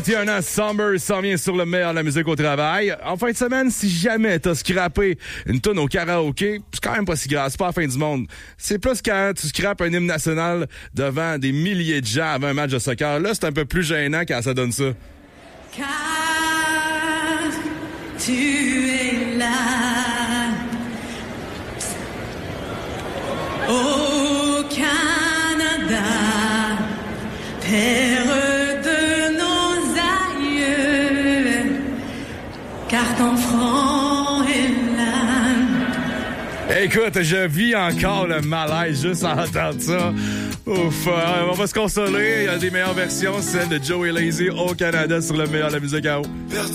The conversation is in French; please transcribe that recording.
21 Summer s'en vient sur le meilleur de la musique au travail. En fin de semaine, si jamais t'as scrappé une toune au karaoké, c'est quand même pas si grave, c'est pas la fin du monde. C'est plus quand tu scrappes un hymne national devant des milliers de gens avant un match de soccer. Là, c'est un peu plus gênant quand ça donne ça. Car tu es là au Canada, terre de nos aïeux, car ton front est là. Écoute, je vis encore le malaise juste à entendre ça. Ouf, on va se consoler. Il y a des meilleures versions, celle de Joey Lazy au Canada sur le meilleur de la musique à eau.